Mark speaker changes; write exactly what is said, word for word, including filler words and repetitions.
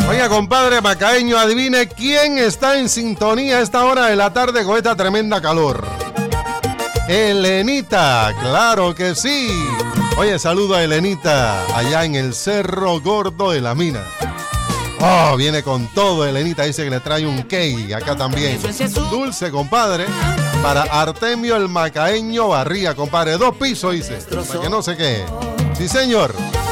Speaker 1: Oiga, compadre macaeño, adivine quién está en sintonía a esta hora de la tarde con esta tremenda calor. Elenita, claro que sí. Oye, saludo a Elenita allá en el Cerro Gordo de la Mina. Oh, viene con todo, Elenita, dice que le trae un cake acá también. Dulce, compadre, para Artemio el macaeño Barría, compadre. Dos pisos, dice, para que no se quede. Sí, señor.